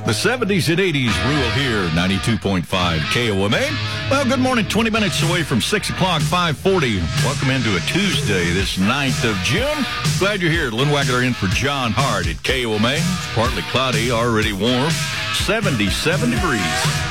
The 70s and 80s rule here, 92.5 KOMA. Well, good morning, 20 minutes away from 6 o'clock, 5:40. Welcome into a Tuesday, this 9th of June. Glad you're here. Lynn Wagler in for John Hart at KOMA. It's partly cloudy, already warm, 77 degrees.